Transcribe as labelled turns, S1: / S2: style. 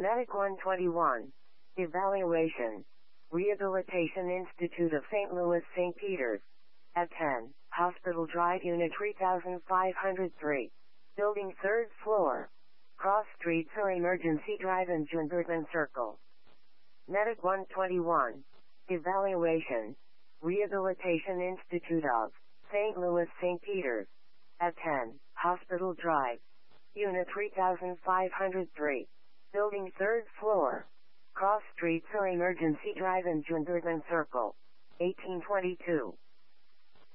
S1: Medic 121. Evaluation. Rehabilitation Institute of St. Louis St. Peters. At 10, Hospital Drive Unit 3503. Building 3rd floor. Cross Streets or Emergency Drive in Junbertman Circle. Medic 121. Evaluation. Rehabilitation Institute of St. Louis St. Peters. At 10, Hospital Drive. Unit 3503. Building 3rd floor. Cross Streets or Emergency Drive in Junbertman Circle. 1822.